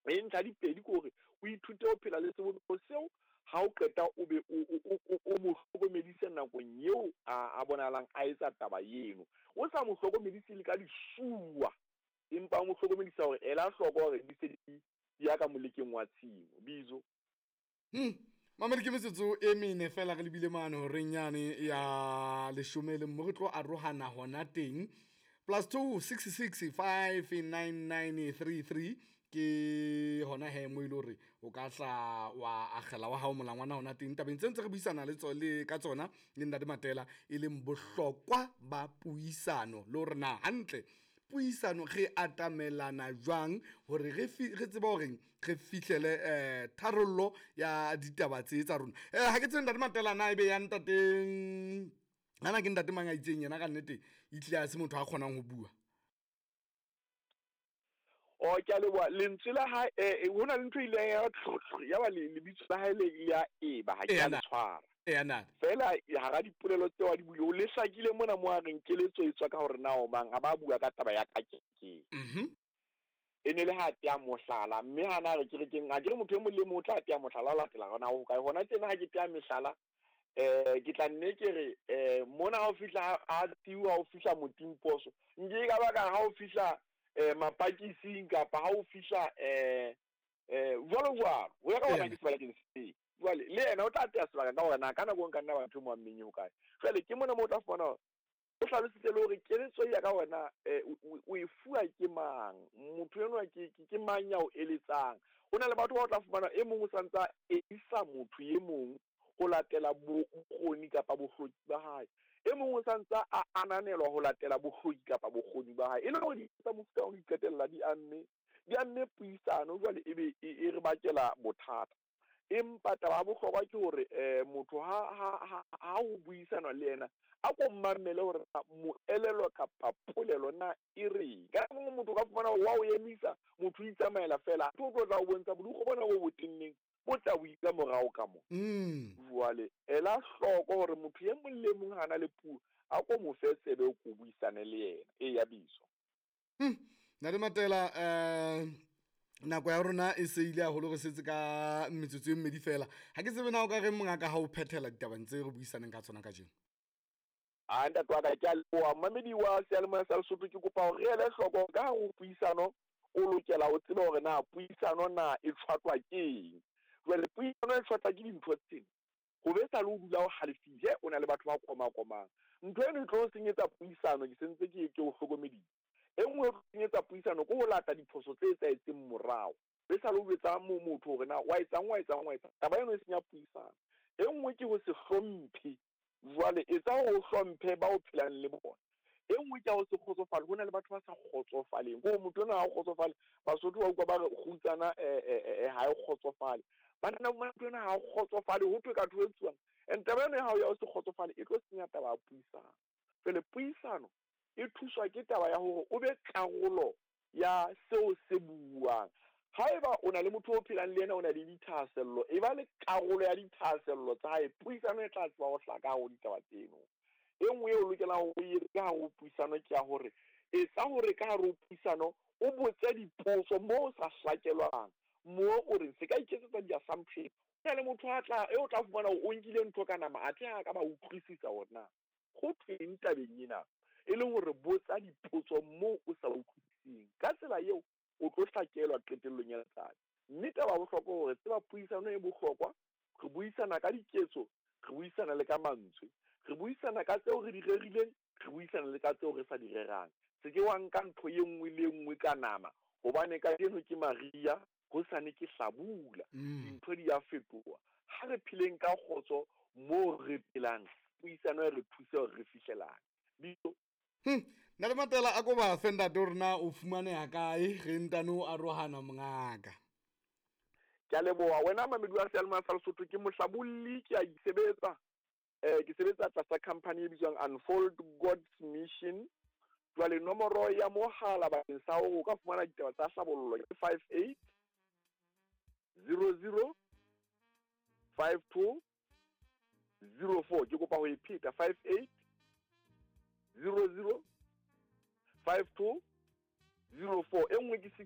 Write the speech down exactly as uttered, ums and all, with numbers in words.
e ntsha di pedi ko re o ithute ho phela le seboko seo ha o qeta o be o mo hlokomedise nakong eo a bonalang a etsa taba eno o sa mo hlokomedise le ka disuwa empa mo hlokomedisa hore ela hloko hore di se di ya ka molekeng wa tshimo Bizo. hm mamedi ke metsotso e mene fela re lebile mano re nyane ya leshome le mo re tlo arohana hona teng plus two six six five nine nine three three ke hona he mo ile hore o ka tla wa agela wa hao molangwana hona teng tabeng tse ntse re buisana le tsole ka tsona le nna di matela e leng bohlokwa ba puisano le hore na hantle puisano ge atamelana jwang hore re re tseba hore re fihlele eh tharollo ya ditaba tse tsa rona eh ha ke tsena di matela na ebe ya ntateng ana ke ntate mang a itseng yena ka nnete e tle a se motho a kgonang ho bua o ke le wa lentswe la ha eh hona le ntho ile ya ya ba le bitso la ha le ya e ba ha ke a tshwara eh ana fela ha ga dipolelo tse wa di bule o le hlakile mona mo a reng keletso e tswa ka hore na o mang a ba bua ka taba ya ka ke mhm ene le ha tia mohlala mme hana re ke re keng a ke re motho e mo le motho a tia mohlala la tla gona ho ka hona tsena ha ke tia mehlala eh ke tla nne ke re eh mona ha o fihla a tiwa o fihla motimposo nge ka ba ka ha o fihla eh mapakising kapa ha o fihla eh eh jwalo jwalo o ya ka bona ke sebala ke se jwale le ena o tla tea sebaka ka hore na kana go nka nna batho mo ammenye ho kae jwale ke mona mo tla fona o hlalositse le hore keletso ya ka wena o e fuwa ke mang motho eno ke ke mang ya o eletsang ona le batho ba o tla fumana e mong o santsa e isa motho e mong go latela bokgoni kapa bohloki ba hae e mong o santsa a ananelwa ho latela bohloki kapa bokgoni ba hae e le hore di tsa mofuta o diqetella di amme di amme puisano jwale ebe e re bakela bothata empa taba bohlokwa ke hore eh motho ha ha ha o buisana le yena a ko mmamele hore moelelo kapa polelo na e re ka mongwe motho ka fumana wa o emisa motho o itsamaela fela a tlo tla o bontsha bodu go bona go botinneng bo tla o itsa morao ka mo mm jwale ela hloko hore motho ye mong le mong hana le puo a ko mo fe tsebe o go buisana le yena e ya Biso hm na le matela eh nako ya rona e se ile a holo go setse ka metsotso e mmedi fela ha ke tsebe na o ka re mongaka ha o phethela ditabang tse re buisaneng ka tsona ka jeno a nda twa ka tla wa mamedi wa Selma sa Lesotho ke kopa hore re le hloko ka ho puisano o lokela o tseba hore na puisano na e tshwatwa keng jwale puisano e tshwatwa ke dintho tsena go betsa le o dula o halefile o na le batho ba koma komang ntho eno e tlo senyetsa puisano ke sentse ke ke o hlokomedile e nngwe o senyetsa puisano go ho lata diphoso tse tsa etseng morao be sa lo betsa mo motho hore na wa etsang wa etsang wa etsang taba eno e senya puisano e nngwe ke ho se hlomphe jwale etsa ho hlomphe ba o phelang le bona e nngwe ke ho se kgotsofale hona le batho ba sa kgotsofaleng go motho ona ha o kgotsofale Basotho ba utlwa ba re kgutsana eh ha e kgotsofale bana ba motho ona ha o kgotsofale ho thwe ka thuetswang and taba ena ha o ya o se kgotsofale e tlo senya taba ya puisano fele puisano e thuswa ke taba ya hore o be karolo ya seo se buang haeba o na le motho o phelang le yena o na le dithasello e ba le karolo ya dithasello tsa hae puisano e tla tswa ho hlaka ho ditaba tseno e nngwe o lokela ho e ka ho puisano ke ya hore e tsa hore ka hare ho puisano o botse dipotso mo sa hlakelwang mo o re se ka iketsetsa di assumption ya le motho a tla e o tla fumana o nkile ntho ka nama a tla ka ba utlwisisa hona go tweng tabeng ena e le hore botsa dipotso mo o sa utlwisising ka tsela eo o tlo hlakelwa qetellong ya letsatsi mme taba bohlokwa hore tseba puisano e bohlokwa re buisana ka diketso re buisana le ka mantswe re buisana ka tseo re di rerileng re buisana le ka tseo re sa di rerang se ke wa nka ntho ye nngwe le nngwe ka nama hobane ka dino ke Maria go sane ke hlabula dintho di ya fetoha ha re phileng ka khotso mo re phelang puisano e re thuse hore re fihlelane Biso hm na le matela a go ba fenda dorna o fumane ya kae ge ntano a rohana mongaka ke a leboha wena mamedi wa Selma sa Lesotho ke mohlabulli ke a isebetsa eh ke sebetsa tlasa company e bitswang Unfold God's Mission jwale nomoro ya mohala bakeng sa ho ka fumana ditaba tsa hlabollo ke five eight zero zero five two zero four ke kopa ho ipheta five eight zero zero five two zero four e nngwe ke